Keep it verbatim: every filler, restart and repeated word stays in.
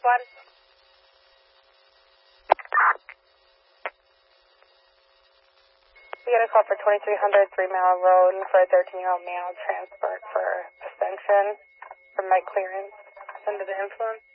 one. We got a call for twenty-three hundred Three Mile Road for a thirteen-year-old male transferred for Ascension for Mike clearance under the influence.